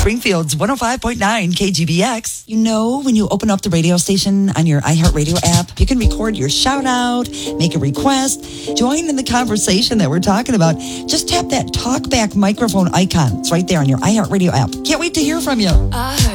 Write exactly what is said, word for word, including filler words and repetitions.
Springfield's one oh five point nine K G B X. You know, when you open up the radio station on your iHeartRadio app, you can record your shout out, make a request, join in the conversation that we're talking about. Just tap that talkback microphone icon. It's right there on your iHeartRadio app. Can't wait to hear from you.